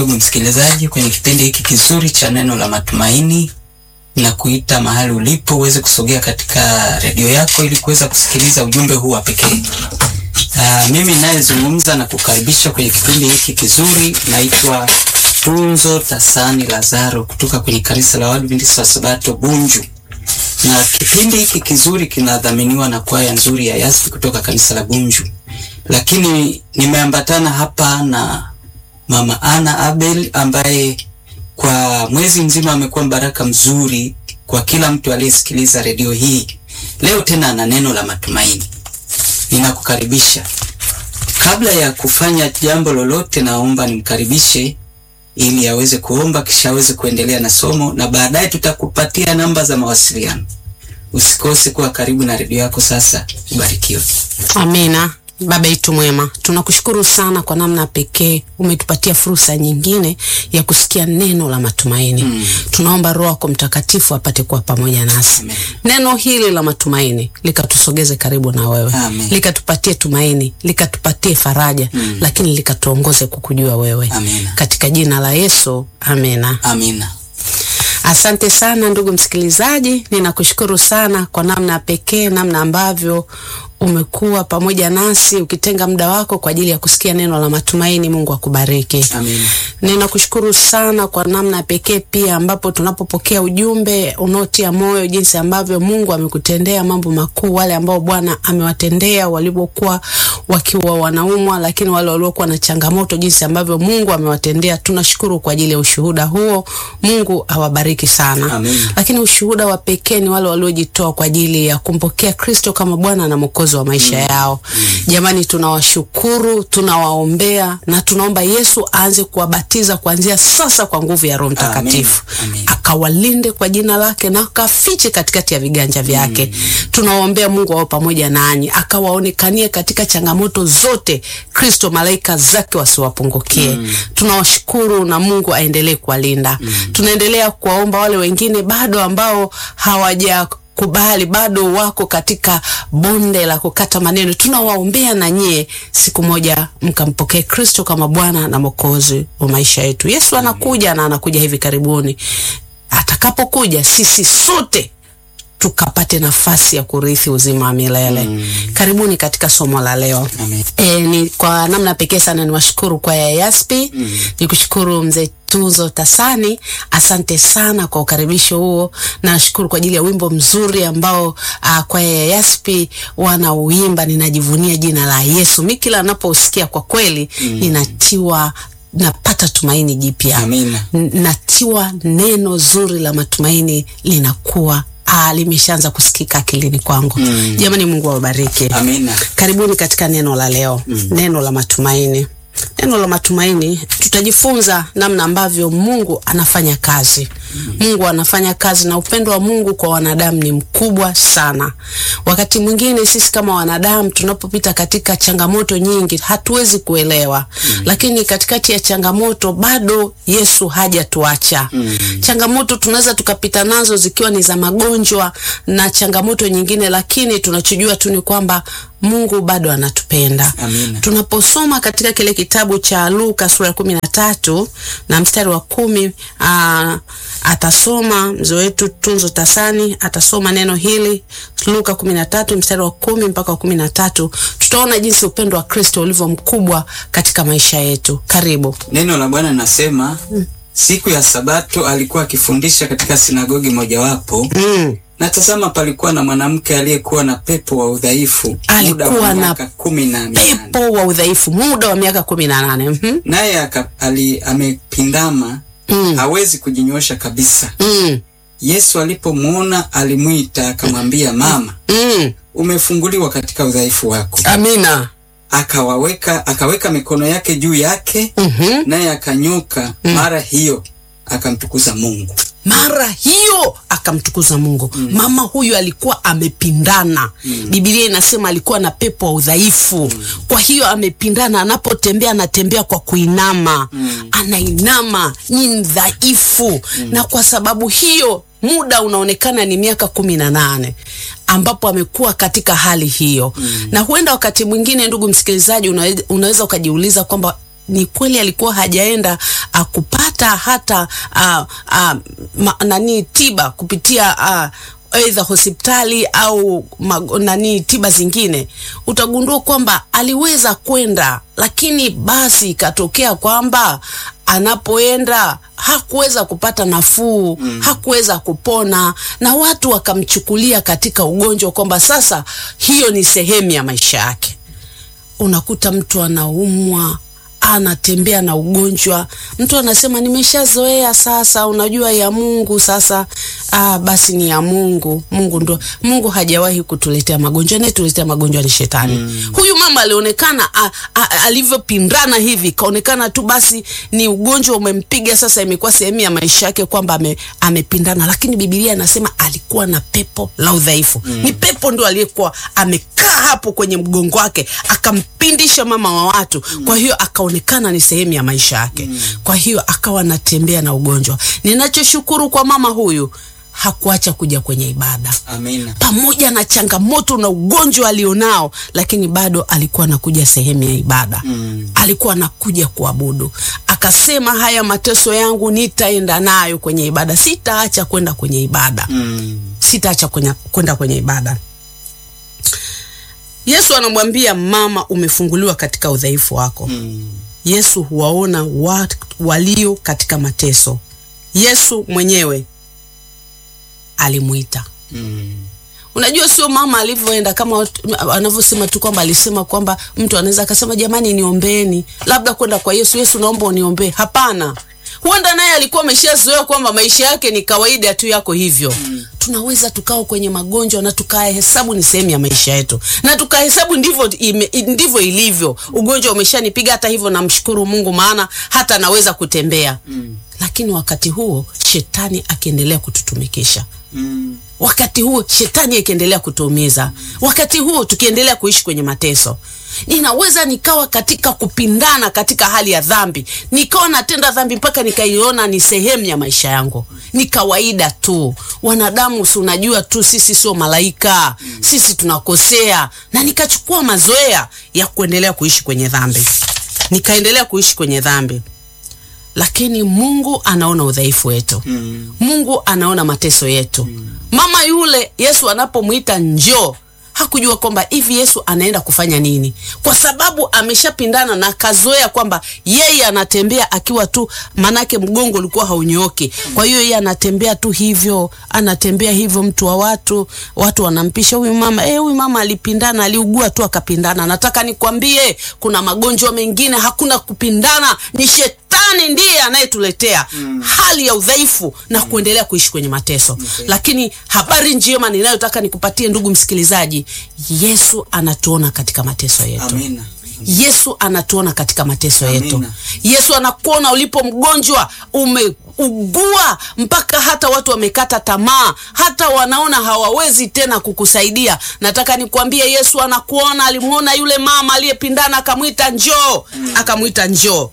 Ndugu msikilizaji, kwenye kipindi hiki kizuri cha neno la matumaini, na kuita mahali ulipo uweze kusogea katika redio yako ili kuweza kusikiliza ujumbe huu wa pekee. Mimi nayezungumza na kukaribisha kwenye kipindi hiki kizuri naitwa Tunzo Tasani Lazaro kutoka kwenye kanisa la Waadventista wa Sabato Bunju. Na kipindi hiki kizuri kinadhaminiwa na kwaya nzuri ya Yaspi kutoka kanisa la Bunju. Lakini nimeambatana hapa na Mama Ana Abel ambaye kwa mwezi mzima amekuwa mbaraka mzuri kwa kila mtu aliyesikiliza redio hii. Leo tena ana neno la matumaini. Ninakukaribisha. Kabla ya kufanya jambo lolote, naomba nimkaribishe ili aweze kuomba, kisha aweze kuendelea na somo, na baadaye tutakupatia namba za mawasiliano. Usikose kuwa karibu na redio yako. Sasa ubarikiwe. Amina. Baba yetu mwema, tunakushukuru sana kwa namna pekee umetupatia fursa nyingine ya kusikia neno la matumaini. Tunaomba Roho yako Mtakatifu apate kuwa pamoja nasi. Amen. Neno hili la matumaini likatusogeze karibu na wewe. Amen. Likatupatie tumaini, likatupatie faraja, lakini likatuongoze kukujua wewe. Amen. Katika jina la Yesu, amina. Amina. Asante sana ndugu msikilizaji, ninakushukuru sana kwa namna pekee, namna ambavyo umekuwa pamoja nasi ukitenga muda wako kwa ajili ya kusikia neno la matumaini. Mungu akubariki. Amina. Ninakushukuru sana kwa namna pekee pia ambapo tunapopokea ujumbe unaotia moyo jinsi ambavyo Mungu amekutendea mambo makuu, wale ambao Bwana amewatendea walipokuwa wakiwa wanaumwa, lakini wale waliokuwa na changamoto jinsi ambavyo Mungu amewatendea. Tunashukuru kwa ajili ya ushuhuda huo. Mungu awabariki sana. Amina. Lakini ushuhuda wa pekee ni wale waliojitoa kwa ajili ya kumpokea Kristo kama Bwana na Mwokozi wa maisha yao. Jamani, tunawashukuru, tunawaombea na tunaomba Yesu aanze kuwabatiza kuanzia sasa kwa nguvu ya Roho Mtakatifu. Akawalinde kwa jina lake na akafiche katikati ya viganja vyake. Tunawaombea Mungu awe pamoja nanyi, akawaonekanie katika changamoto zote. Kristo malaika zake wasiwapungukie. Tunawashukuru na Mungu aendelee kuwalinda. Tunaendelea kuwaomba wale wengine bado ambao hawajakubali, bado wako katika bonde la kukata maneno. Tunawaombea na nyie siku moja mkampokee Kristo kama Bwana na Mwokozi wa maisha yetu. Yesu anakuja na anakuja hivi karibuni. Atakapokuja sisi sote tukapate nafasi ya kurithi uzima wa milele. Karibuni katika somo la leo. Ni kwa namna pekee sana niwashukuru kwa Yaspi. Nikushukuru mzee Tunzo Tasani, asante sana kwa ukaribisho huo. Na nashukuru kwa ajili ya wimbo mzuri ambao kwa Yaspi wanauimba, ninajivunia jina la Yesu. Mimi kila ninapousikia kwa kweli napata tumaini jipya. Natiwa neno zuri la matumaini linakuwa limeshaanza kusikika akilini kwangu. Jamani, Mungu awabariki. Amina. Karibuni katika neno la leo. Neno la matumaini. Neno la matumaini tutajifunza namna ambavyo Mungu anafanya kazi. Mungu anafanya kazi, na upendo wa Mungu kwa wanadamu ni mkubwa sana. Wakati mwingine sisi kama wanadamu tunapopita katika changamoto nyingi hatuwezi kuelewa. Lakini katikati ya changamoto bado Yesu hajatuacha. Changamoto tunaweza tukapita nazo zikiwa ni za magonjwa na changamoto nyingine, lakini tunachojua tu ni kwamba Mungu bado anatupenda. Amina. Tunaposoma katika kile kitabu cha Luka sura ya 13 na mstari wa 10, atasoma mzee wetu Tunzo Tasani atasoma neno hili, Luka 13 mstari wa 10 mpaka 13. Tutaona jinsi upendo wa Kristo ulivyo mkubwa katika maisha yetu. Karibu. Neno la Bwana linasema, siku ya Sabato alikuwa akifundisha katika sinagogi mojawapo. Na tazama, palikuwa na mwanamke aliyekuwa na pepo wa udhaifu muda wa miaka 18. Pepo wa udhaifu muda wa miaka 18. Naye amepindama, hawezi kujinyosha kabisa. Yesu alipomuona alimwita akamwambia, mama, umefunguliwa katika udhaifu wako. Amina. Akaweka mikono yake juu yake, naye akanyoka. Mara hiyo akamtukuza Mungu. Mama huyu alikuwa amepindana. Biblia inasema alikuwa na pepo wa udhaifu. Kwa hiyo amepindana, anapotembea anatembea kwa kuinama. Anainama, ni mdhaifu. Na kwa sababu hiyo muda unaonekana ni miaka 18 ambapo amekuwa katika hali hiyo. Na huenda wakati mwingine, ndugu msikilizaji, unaweza ukajiuliza kwamba ni kweli alikuwa hajaenda kupata hata tiba kupitia aidha hospitali au tiba zingine, utagundua kwamba aliweza kwenda, lakini basi ikatokea kwamba anapoenda hakuweza kupata nafuu, hakuweza kupona, na watu wakamchukulia katika ugonjwa kwamba sasa hiyo ni sehemu ya maisha yake. Unakuta mtu anaumwa, anatembea na ugonjwa, mtu anasema nimeshazoea sasa, unajua ya Mungu sasa. Basi ni ya Mungu. Mungu hajawahi kutuletea magonjwa, na tuletea magonjwa ni shetani. Huyu mama alionekana alivyopindana hivi, kaonekana tu basi ni ugonjwa umempiga, sasa imekuwa sehemu ya maisha yake kwamba amepindana, lakini Biblia inasema alikuwa na pepo la udhaifu. Ni pepo ndio aliyekuwa amekaa hapo kwenye mgongo wake, akampindisha mama wa watu. Kwa hiyo akaonekana ni sehemu ya maisha yake. Kwa hiyo akawa anatembea na ugonjwa. Ninachoshukuru kwa mama huyu, hakuacha kuja kwenye ibada. Amina. Pamoja na changamoto na ugonjwa alionao, lakini bado alikuwa anakuja sehemu ya ibada. Alikuwa anakuja kuabudu. Akasema haya mateso yangu nitaenda nayo kwenye ibada. Sitaacha kwenda kwenye ibada. Sitaacha kwenda kwenye ibada. Yesu anamwambia mama, umefunguliwa katika udhaifu wako. Yesu huwaona walio katika mateso. Yesu mwenyewe alimuita. Unajua sio mama alivyoenda kama anavyosema tu kwamba alisema kwamba mtu anaweza akasema jamani niombeeni, labda kwenda kwa Yesu, Yesu naomba uniombee. Hapana. Huenda naye alikuwa ameshazoea kwamba maisha yake ni kawaida tu yako hivyo. Tunaweza tukao kwenye magonjwa na tukahesabu ni sehemu ya maisha yetu, na tukahesabu ndivyo ilivyo. Ugonjwa umeshanipiga, hata hivyo namshukuru Mungu maana hata naweza kutembea. Lakini wakati huo shetani akiendelea kututumikisha. Wakati huo shetani akiendelea kutuumiza. Wakati huo tukiendelea kuishi kwenye mateso. Ninaweza nikawa katika kupindana katika hali ya dhambi. Nikawa natenda dhambi mpaka nikaiona ni sehemu ya maisha yangu. Ni kawaida tu. Wanadamu si unajua tu sisi sio malaika. Sisi tunakosea. Na nikachukua mazoea ya kuendelea kuishi kwenye dhambi. Nikaendelea kuishi kwenye dhambi. Lakini Mungu anaona udhaifu wetu. Mungu anaona mateso yetu. Mama yule Yesu anapomuita njoo, hakujua kwamba hivi Yesu anaenda kufanya nini, kwa sababu ameshapindana na kazoea kwamba yeye anatembea akiwa tu, manake mgongo ulikuwa haunyooki. Kwa hiyo yeye anatembea tu hivyo, anatembea hivyo, mtu wa watu wanampisha huyu mama. Huyu mama alipindana, aliugua tu akapindana. Nataka nikwambie kuna magonjwa mengine hakuna kupindana, ni shetani ndiye anayetuletea hali ya udhaifu na kuendelea kuishi kwenye mateso. Lakini habari njema ninayotaka nikupatie ndugu msikilizaji, Yesu anatuona katika mateso yetu. Amina. Yesu anatuona katika mateso yetu. Yesu anakuona ulipo mgonjwa, umeugua mpaka hata watu wamekata tamaa, hata wanaona hawawezi tena kukusaidia. Nataka nikwambie Yesu anakuona. Alimuona yule mama aliyepindana, akamuita njoo, akamuita njoo.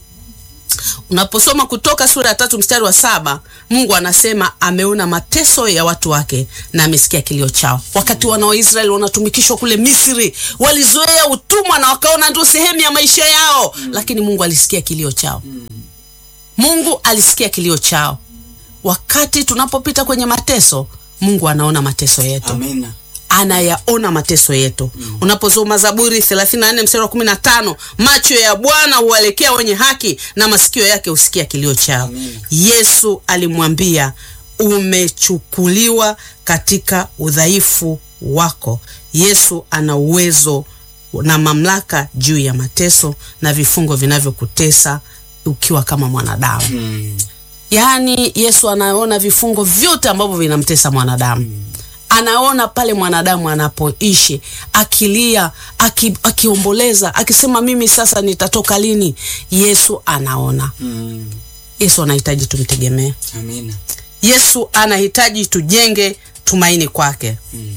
Unaposoma Kutoka sura ya 3 mstari wa 7, Mungu anasema ameona mateso ya watu wake na amesikia kilio chao. Wakati wana wa Israeli wanatumikishwa kule Misri, walizoea utumwa na wakaona ndio sehemu ya maisha yao. Lakini Mungu alisikia kilio chao. Mungu alisikia kilio chao. Wakati tunapopita kwenye mateso, Mungu anaona mateso yetu. Amina. Anayaona mateso yetu. Unaposoma Zaburi 34 mstari wa 15, macho ya Bwana huelekea wenye haki na masikio yake husikia kilio chao. Amina. Yesu alimwambia umechukuliwa katika udhaifu wako. Yesu ana uwezo na mamlaka juu ya mateso na vifungo vinavyokutesa ukiwa kama mwanadamu. Yaani Yesu anaona vifungo vyote ambavyo vinamtesa mwanadamu. Anaona pale mwanadamu anapoishi akilia, akiomboleza, akisema mimi sasa nitatoka lini. Yesu anaona. Yesu anahitaji tumtegemee. Amina. Yesu anahitaji tujenge tumaini kwake.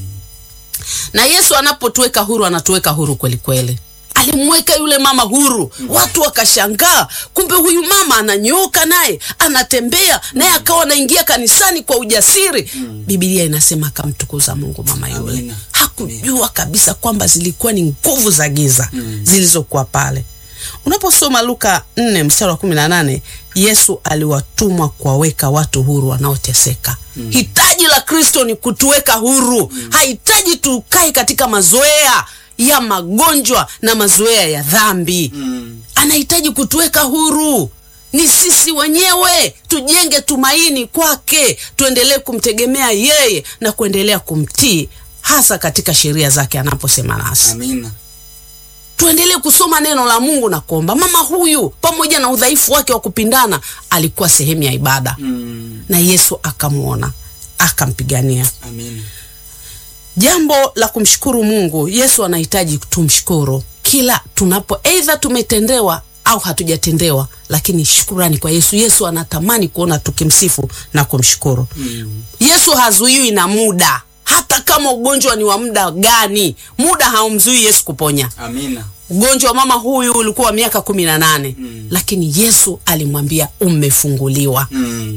Na Yesu anapotuweka huru, anatuweka huru kweli kweli. Alimweka yule mama huru. Watu wakashangaa, kumbe huyu mama ananyooka, naye anatembea, naye akawa anaingia kanisani kwa ujasiri. Biblia inasema akamtukuza Mungu mama yule. Amina. Hakujua kabisa kwamba zilikuwa ni nguvu za giza zilizokuwa pale. Unaposoma Luka 4 mstari wa 18, Yesu aliwatumwa kuwaweka watu huru wanaoteseka. Hitaji la Kristo ni kutuweka huru. Hahitaji tukae katika mazoea ya magonjwa na mazoea ya dhambi. Anahitaji kutuweka huru. Ni sisi wenyewe tujenge tumaini kwake, tuendelee kumtegemea yeye na kuendelea kumtii, hasa katika sheria zake anaposema nasi. Amina. Tuendelee kusoma neno la Mungu na kuomba. Mama huyu pamoja na udhaifu wake wa kupindana alikuwa sehemu ya ibada. Na Yesu akamuona, akampigania. Amina. Jambo la kumshukuru Mungu, Yesu anahitaji tumshukuru kila tunapo either tumetendewa au hatujatendewa, lakini shukrani kwa Yesu. Yesu anatamani kuona tukimsifu na kumshukuru. Yesu hazuiwi na muda. Hata kama ugonjwa ni wa muda gani, muda haumzuii Yesu kuponya. Amina. Ugonjwa wa mama huyu ulikuwa miaka 18, lakini Yesu alimwambia umefunguliwa.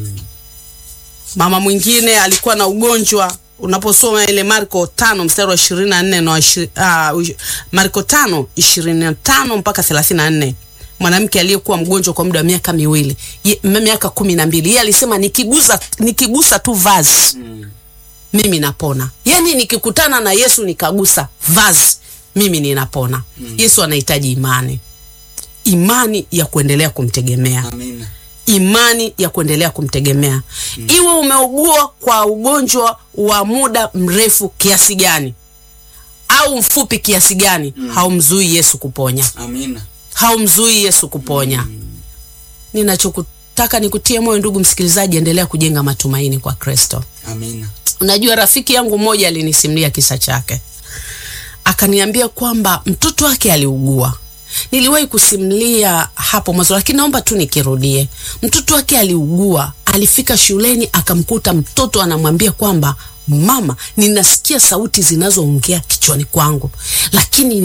Mama mwingine alikuwa na ugonjwa. Unaposoma ile Marko 5 mstari wa 24 na Marko 5:25 mpaka 34, mwanamke aliyekuwa mgonjwa kwa muda wa miaka 12, yeye alisema nikigusa tu vazi mimi napona. Yani nikikutana na Yesu nikagusa vazi mimi ninapona. Yesu anahitaji imani ya kuendelea kumtegemea. Amina. Imani ya kuendelea kumtegemea. Iwe umeugua kwa ugonjwa wa muda mrefu kiasi gani au mfupi kiasi gani, haumzuii Yesu kuponya. Amina. Haumzuii Yesu kuponya. Ninachokutaka nikutie moyo ndugu msikilizaji, endelea kujenga matumaini kwa Kristo. Amina. Unajua, rafiki yangu mmoja alinisimulia kisa chake. Akaniambia kwamba mtoto wake aliugua. Niliwahi kusimulia hapo mwanzo, lakini naomba tu nikirudie. Mtoto wake aliugua, alifika shuleni akamkuta mtoto anamwambia kwamba mama, ninasikia sauti zinazoongea kichwani kwangu, lakini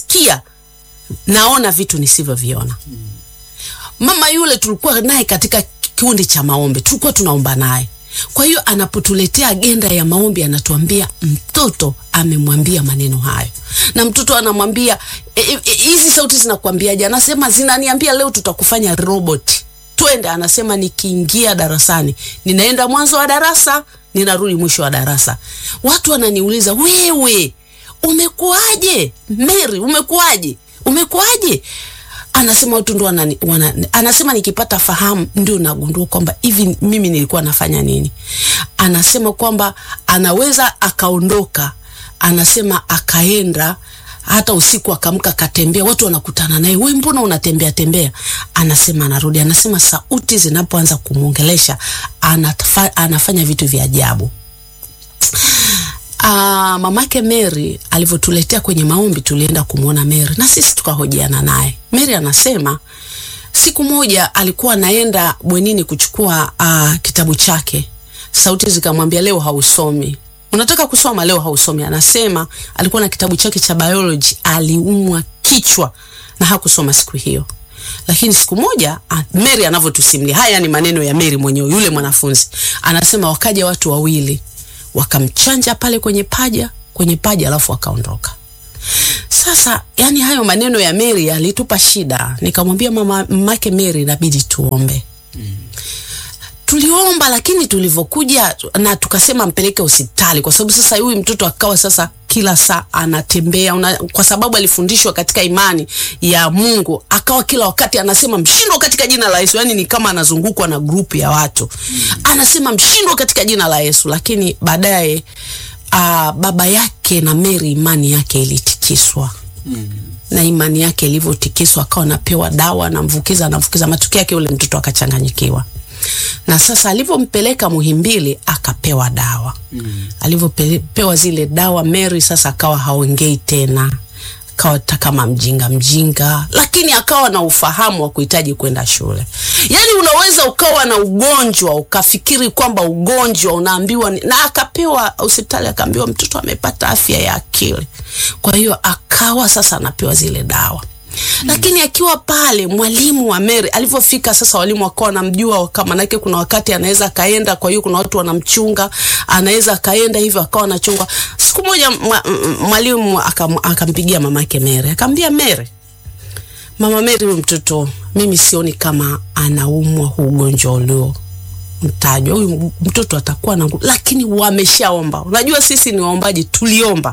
naona vitu nisivyoviona. Mama yule tulikuwa naye katika kikundi cha maombi, tulikuwa tunaomba naye. Kwa hiyo anapotuletea agenda ya maombi anatuambia mtoto amemwambia maneno hayo. Na mtoto anamwambia hizi sauti zinakuambiaje? Anasema zinaniambia leo tutakufanya robot. Twende. Anasema nikiingia darasani, ninaenda mwanzo wa darasa, ninarudi mwisho wa darasa. Watu wananiuliza, wewe umekuaje? Mary, umekuaje? Anasema watu ndo anasema nikipata fahamu ndio nagundua kwamba hivi mimi nilikuwa nafanya nini. Anasema kwamba anaweza akaondoka, anasema akaenda hata usiku akamka katembea, watu wanakutana naye, wewe mbona unatembea? Anasema anarudi, anasema sauti zinapoanza kumuongelesha anafanya vitu vya ajabu. Mamake Mary alivyotuletea kwenye maombi, tulienda kumuona Mary na sisi tukahojiana naye. Mary anasema siku moja alikuwa anaenda bwenini kuchukua kitabu chake. Sauti zikamwambia leo hausomi. Unataka kusoma leo hausomi. Anasema alikuwa na kitabu chake cha biology, aliumwa kichwa na hakusoma siku hiyo. Lakini siku moja Mary anavyotusimulia, haya ni maneno ya Mary mwenyewe, yule mwanafunzi. Anasema wakaja watu wawili, wakamchanja pale kwenye paja alafu wakaondoka. Sasa yani hayo maneno ya Mary yalitupa shida. Nikamwambia mamake Mary, inabidi tuombe. Tuliomba, lakini tulivyokuja na tukasema mpeleke hospitali, kwa sababu sasa huyu mtoto akawa sasa kila saa anatembea, kwa sababu alifundishwa katika imani ya Mungu, akawa kila wakati anasema mshindwe katika jina la Yesu. Yani ni kama anazungukwa na grupu ya watu. Anasema mshindwe katika jina la Yesu. Lakini baadaye baba yake na Mary imani yake ilitikiswa. Na imani yake ilivyotikiswa akawa anapewa dawa, anamvukiza, matokeo yake yule mtoto akachanganyikiwa. Na sasa alivyompeleka Muhimbili akapewa dawa. Alivyopewa zile dawa, Mary sasa akawa haongei tena, akawa kama mjinga, lakini akawa na ufahamu wa kuhitaji kwenda shule. Yani unaweza ukawa na ugonjwa ukafikiri kwamba ugonjwa unaambiwa, na akapewa hospitali akaambiwa mtoto amepata afya ya akili. Kwa hiyo akawa sasa anapewa zile dawa. Lakini akiwa pale, mwalimu wa Mary alivyofika sasa, walimu wakawa wanamjua, kama nake kuna wakati anaweza kaenda, kwa hiyo kuna watu wanamchunga, anaweza kaenda hivyo akawa anachungwa. Siku moja mwalimu akampigia mamake Mary, akamwambia Mama Mary, huyu mtoto mimi sioni kama anaumwa huu ugonjwa ulio mtajwa. Huyu mtoto atakuwa na nguvu, lakini wameshaomba. Unajua sisi ni waombaji, tuliomba.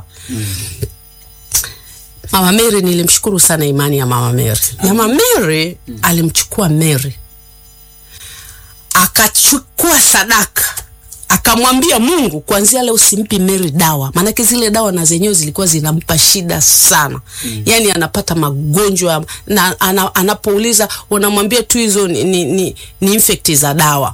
Mama Mary, nilimshukuru sana imani ya Mama Mary. Mama Mary alimchukua Mary, akachukua sadaka, akamwambia Mungu, kuanzia leo usimpi Mary dawa. Maana zile dawa na zenyewe zilikuwa zinampa shida sana. Yani anapata magonjwa na anapouliza wanamwambia tu hizo ni infect za dawa.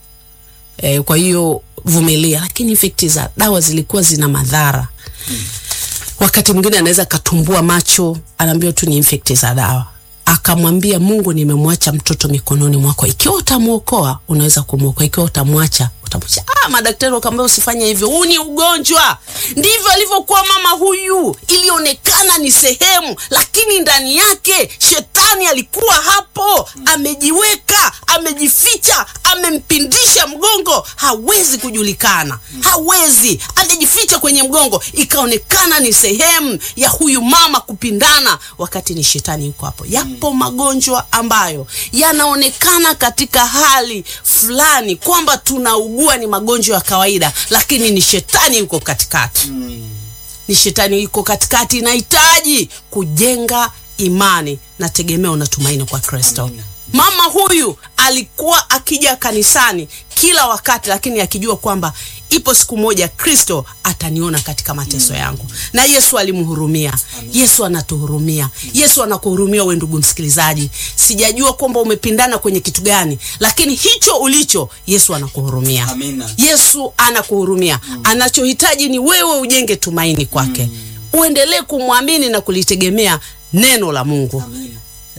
Kwa hiyo vumilia, lakini infect za dawa zilikuwa zina madhara. Wakati mwingine anaweza katumbua macho, anaambiwa tu ni infect za dawa. Akamwambia Mungu, nimemwacha mtoto mikononi mwako. Ikiwa utamuokoa, unaweza kumuokoa. Ikiwa utamwacha, utamwacha. Madaktari wakamwambia usifanye hivyo. Huu ni ugonjwa. Ndivyo alivyokuwa mama huyu. Ilionekana ni sehemu, lakini ndani yake shetani alikuwa hapo, amejiweka, amejificha, amempindisha mgongo, hawezi kujulikana. Hawezi, amejificha kwenye mgongo. Ikaonekana ni sehemu ya huyu mama kupindana, wakati ni shetani yuko hapo. Yapo magonjwa ambayo yanaonekana katika hali fulani kwamba tunaugua ni magonjwa ya kawaida, lakini ni shetani yuko katikati. Ni shetani yuko katikati. Inahitaji kujenga imani na tegemeo na tumaini kwa Kristo. Mama huyu alikuwa akija kanisani kila wakati, lakini akijua kwamba ipo siku moja Kristo ataniona katika mateso yangu. Na Yesu alimhurumia. Yesu anatuhurumia. Yesu anakuhurumia wewe ndugu msikilizaji. Sijajua kwamba umepindana kwenye kitu gani, lakini hicho ulicho, Yesu anakuhurumia. Amina. Yesu anakuhurumia. Anachohitaji ni wewe ujenge tumaini kwake. Uendelee kumwamini na kulitegemea neno la Mungu. Amina.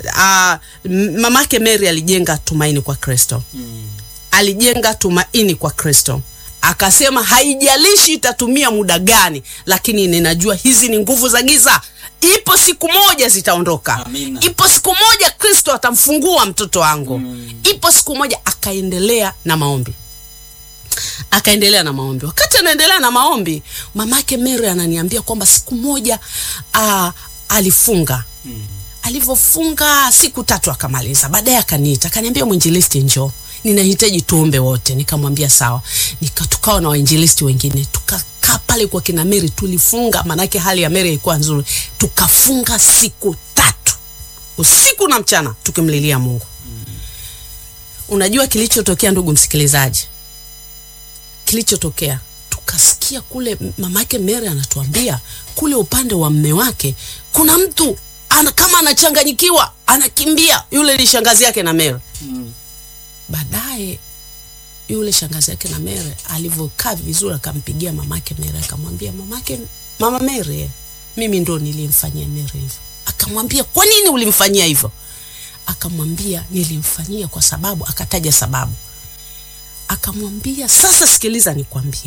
Mamake Mary alijenga tumaini kwa Kristo. Alijenga tumaini kwa Kristo. Akasema haijalishi itatumia muda gani, lakini ninajua hizi ni nguvu za giza. Ipo siku moja zitaondoka. Amina. Ipo siku moja Kristo atamfungua mtoto wangu. Ipo siku moja. Akaendelea na maombi. Akaendelea na maombi. Wakati anaendelea na maombi, mamake Mary ananiambia kwamba siku moja alifunga. Alivyofunga siku 3 akamaliza. Baadaye akaniita, akaniambia mwinjilisti njoo, ninahitaji tuombe wote. Nikamwambia sawa. Tukao na wainjilisti wengine, tukakaa pale kwa kina Mary, tulifunga. Manake hali ya Mary ilikuwa nzuri. Tukafunga siku 3, usiku na mchana, tukimlilia Mungu. Unajua kilichotokea ndugu msikilizaji? Kilichotokea, tukasikia kule mamake Mary anatuambia kule upande wa mume wake kuna mtu kama anachanganyikiwa, anakimbia. Yule ni shangazi yake na Mary. Baadaye yule shangazi yake na Mary alivyokaa vizuri, akampigia mamake Mary, akamwambia Mama Mary, mimi ndo nilimfanyia Mary hivyo. Akamwambia kwa nini ulimfanyia hivyo? Akamwambia nilimfanyia kwa sababu, akataja sababu. Akamwambia sasa sikiliza nikwambie,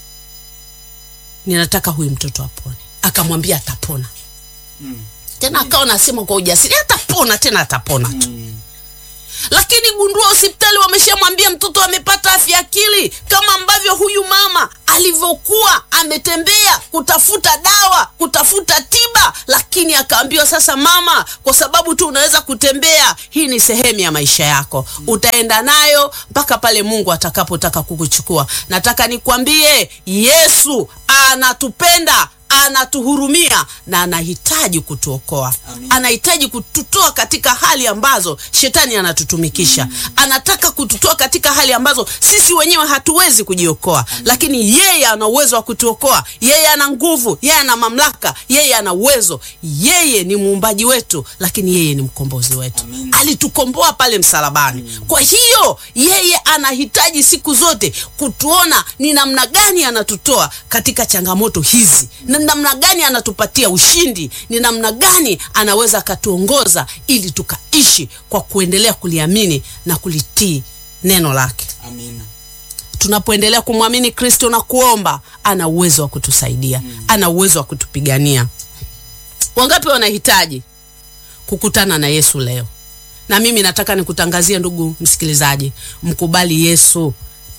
ninataka huyu mtoto apone. Akamwambia atapona. Tena akawa anasema kwa ujasiri, atapona, tena atapona tu. Lakini gundua hospitali wameshamwambia mtoto amepata afya akili, kama ambavyo huyu mama alivyokuwa ametembea kutafuta dawa, kutafuta tiba, lakini akaambiwa sasa mama, kwa sababu tu unaweza kutembea, hii ni sehemu ya maisha yako. Utaenda nayo mpaka pale Mungu atakapotaka kukuchukua. Nataka nikwambie, Yesu anatupenda, anatuhurumia na anahitaji kutuokoa. Anahitaji kututoa katika hali ambazo shetani anatutumikisha. Anataka kututoa katika hali ambazo sisi wenyewe hatuwezi kujiokoa, lakini yeye ana uwezo wa kutuokoa. Yeye ana nguvu, yeye ana mamlaka, yeye ana uwezo. Yeye ni muumbaji wetu, lakini yeye ni mkombozi wetu. Alitukomboa pale msalabani. Kwa hiyo yeye anahitaji siku zote kutuona ni namna gani anatutoa katika changamoto hizi, na namna gani anatupatia ushindi, ni namna gani anaweza akatuongoza ili tukaishi kwa kuendelea kuliamini na kulitii neno lake. Amina. Tunapoendelea kumwamini Kristo na kuomba, ana uwezo wa kutusaidia. Ana uwezo wa kutupigania. Wangapi wanahitaji kukutana na Yesu leo? Na mimi nataka nikutangazie ndugu msikilizaji, mkubali Yesu.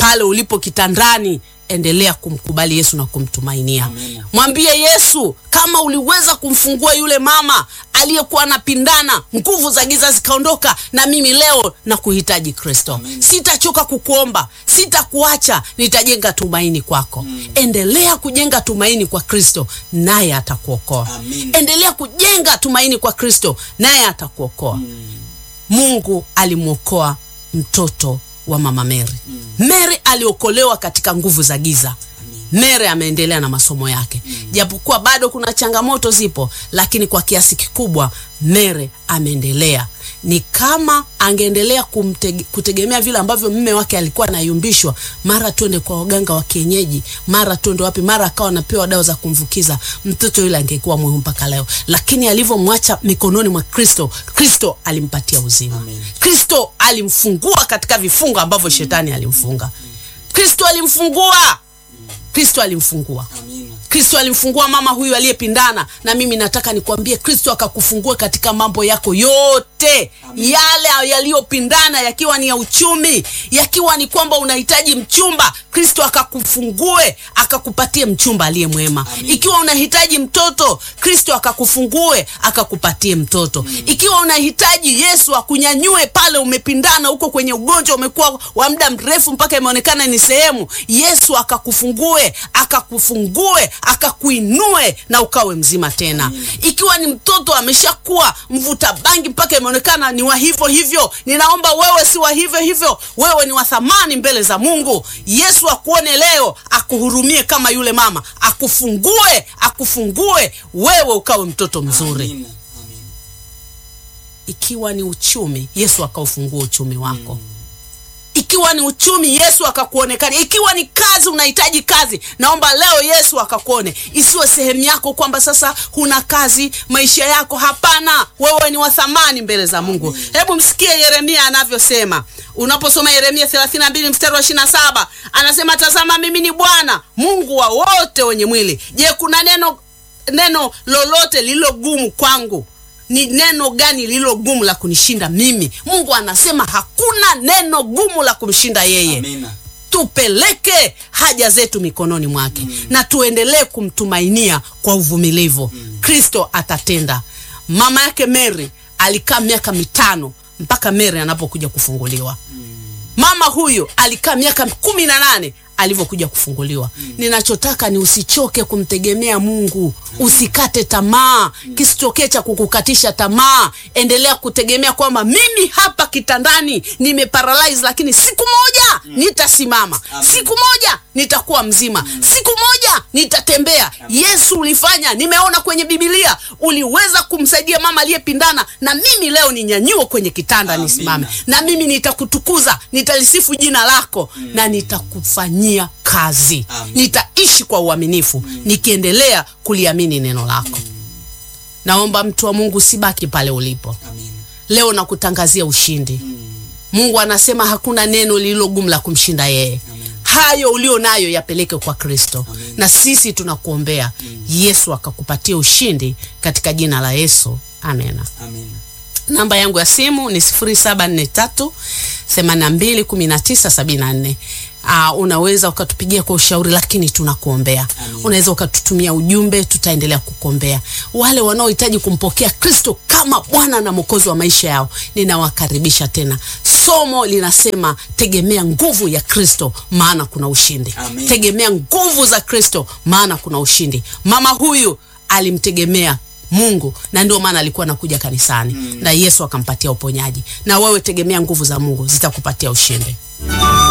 pale ulipo kitandani, endelea kumkubali Yesu na kumtumainia. Amina. Mwambie Yesu, kama uliweza kumfungua yule mama aliyekuwa anapindana, nguvu za giza zikaondoka, na mimi leo na kuhitaji Kristo. Sitachoka kukuomba, sitakuacha, nitajenga tumaini kwako. Endelea kujenga tumaini kwa Kristo, naye atakuokoa. Endelea kujenga tumaini kwa Kristo, naye atakuokoa. Mungu alimuokoa mtoto wa mama Mary. Mary aliokolewa katika nguvu za giza. Mary ameendelea na masomo yake. Japokuwa bado kuna changamoto zipo, lakini kwa kiasi kikubwa Mary ameendelea. Ni kama angeendelea kutegemea vile ambavyo mume wake alikuwa anayumbishwa, mara twende kwa waganga wa kienyeji, mara twende wapi, mara akawa anapewa dawa za kumvukiza, mtoto yule angekuwa mwihu mpaka leo. Lakini alivyomwacha mikononi mwa Kristo, Kristo alimpatia uzima. Kristo alimfungua katika vifungo ambavyo shetani alimfunga. Kristo alimfungua. Kristo alimfungua. Kristo alimfungua mama huyu aliyepindana, na mimi nataka nikwambie Kristo akakufungua katika mambo yako yote. Yale yaliyopindana, yakiwa ni ya uchumi, yakiwa ni kwamba unahitaji mchumba, Kristo akakufungue, akakupatie mchumba aliye mwema. Ikiwa unahitaji mtoto, Kristo akakufungue, akakupatie mtoto. Ikiwa unahitaji Yesu akunyanyue pale umepindana huko kwenye ugonjwa umekuwa wa muda mrefu mpaka imeonekana ni sehemu, Yesu akakufungue, akakuinue na ukawe mzima tena. Ikiwa ni mtoto ameshakuwa mvuta bangi mpaka imeonekana ni wa hivyo hivyo, ninaomba wewe si wa hivyo hivyo, wewe ni wa thamani mbele za Mungu. Yesu akuone leo, akuhurumie kama yule mama, akufungue wewe ukawe mtoto mzuri. Amina. Ikiwa ni uchumi, Yesu akaufungua uchumi wako. Ikiwa ni uchumi, Yesu akakuonekana. Ikiwa ni kazi, unahitaji kazi, naomba leo Yesu akakuone. Isiwe sehemu yako kwamba sasa huna kazi maisha yako. Hapana, wewe ni wa thamani mbele za Mungu. Hebu msikie Yeremia anavyosema. Unaposoma Yeremia 32 mstari wa 27, anasema, tazama mimi ni Bwana, Mungu wa wote wenye mwili. Je, kuna neno lolote lililo gumu kwangu? Ni neno gani lilo gumu la kunishinda mimi? Mungu anasema hakuna neno gumu la kumshinda yeye. Amina. Tupeleke haja zetu mikononi mwake na tuendelee kumtumainia kwa uvumilivu. Kristo atatenda. Mama yake Mary alikaa miaka 5 mpaka Mary anapokuja kufunguliwa. Mama huyo alikaa miaka 18 alivyokuja kufunguliwa. Ninachotaka ni usichoke kumtegemea Mungu. Usikate tamaa. Kisitokee cha kukukatisha tamaa. Endelea kutegemea kwamba mimi hapa kitandani nimeparalyze, lakini siku moja nitasimama. Siku moja nitakuwa mzima. Siku moja nitatembea. Yesu ulifanya, nimeona kwenye Biblia, uliweza kumsaidia mama aliyepindana, na mimi leo ninyanyuo kwenye kitanda nisimame. Na mimi nitakutukuza, nitalisifu jina lako, na nitakufanyia kazi. Nitaishi kwa uaminifu nikiendelea kuliamini neno lako. Naomba mtu wa Mungu usibaki pale ulipo. Leo nakutangazia ushindi. Mungu anasema hakuna neno lililo gumu la kumshinda yeye. Hayo ulio nayo yapeleke kwa Kristo. Na sisi tunakuombea Yesu akakupatia ushindi katika jina la Yesu. Amena. Namba yangu ya simu ni 0743 821974. Unaweza ukatupigia kwa ushauri, lakini tunakuombea. Unaweza ukatutumia ujumbe, tutaendelea kukuombea. Wale wanaohitaji kumpokea Kristo kama Bwana na Mwokozi wa maisha yao, ninawakaribisha tena. Somo linasema tegemea nguvu ya Kristo maana kuna ushindi. Tegemea nguvu za Kristo maana kuna ushindi. Mama huyu alimtegemea Mungu na ndio maana alikuwa anakuja kanisani na Yesu akampatia uponyaji. Na wewe tegemea nguvu za Mungu, zitakupatia ushindi.